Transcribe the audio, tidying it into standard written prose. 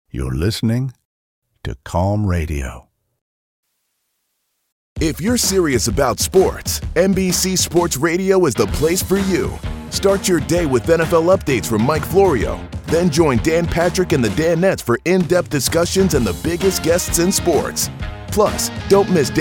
You're listening to Calm Radio. If you're serious about sports, NBC Sports Radio is the place for you. Start your day with NFL updates from Mike Florio. Then join Dan Patrick and the Danettes for in-depth discussions and the biggest guests in sports. Plus, don't miss